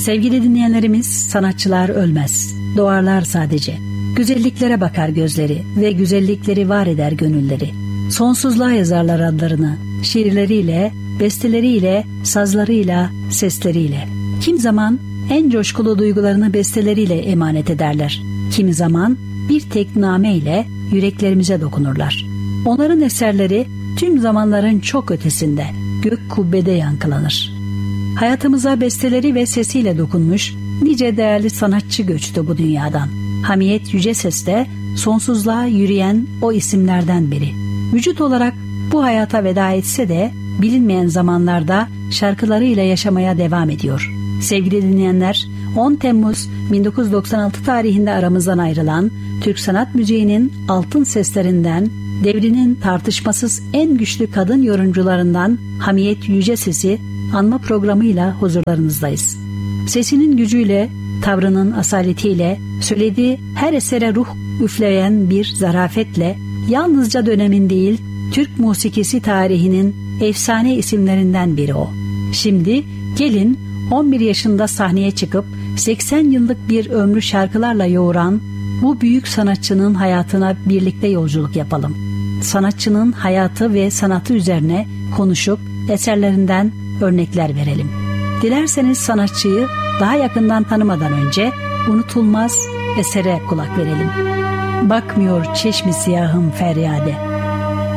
Sevgili dinleyenlerimiz, sanatçılar ölmez, doğarlar sadece. Güzelliklere bakar gözleri ve güzellikleri var eder gönülleri. Sonsuzluğa yazarlar adlarını, şiirleriyle, besteleriyle, sazlarıyla, sesleriyle. Kim zaman en coşkulu duygularını besteleriyle emanet ederler. Kimi zaman bir tek name ile yüreklerimize dokunurlar. Onların eserleri tüm zamanların çok ötesinde, gök kubbede yankılanır. Hayatımıza besteleri ve sesiyle dokunmuş nice değerli sanatçı göçtü bu dünyadan. Hamiyet Yüceses de sonsuzluğa yürüyen o isimlerden biri. Vücut olarak bu hayata veda etse de bilinmeyen zamanlarda şarkılarıyla yaşamaya devam ediyor. Sevgili dinleyenler, 10 Temmuz 1996 tarihinde aramızdan ayrılan Türk sanat müziğinin altın seslerinden, devrinin tartışmasız en güçlü kadın yorumcularından Hamiyet Yüceses'i anma programıyla huzurlarınızdayız. Sesinin gücüyle, tavrının asaletiyle, söylediği her esere ruh üfleyen bir zarafetle, yalnızca dönemin değil, Türk musikisi tarihinin efsane isimlerinden biri o. Şimdi gelin 11 yaşında sahneye çıkıp 80 yıllık bir ömrü şarkılarla yoğuran bu büyük sanatçının hayatına birlikte yolculuk yapalım. Sanatçının hayatı ve sanatı üzerine konuşup eserlerinden örnekler verelim. Dilerseniz sanatçıyı daha yakından tanımadan önce unutulmaz esere kulak verelim. Bakmıyor çeşmi siyahım feryade,